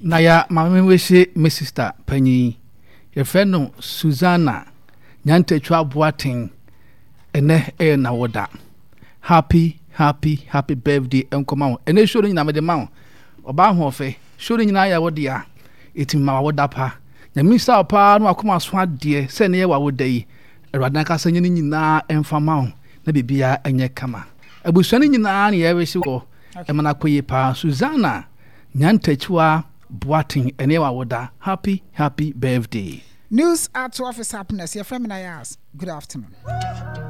na ya mama we she me sister panyi your friend no Susanna Nyantetwa Boating ene na woda happy birthday enkoma ene show nyina me de ma oba ho fe show nyina ya wode a etima woda pa na misa pa no akoma so ade se ne ye wa woda yi erwadan ka sanye nyina emfama na bibia enye kama abusuane nyina na ye we se ko emana koyi pa Susanna Nyantetwa Boating ene wa woda happy birthday. News at office happiness. Your friend and I ask. Good afternoon.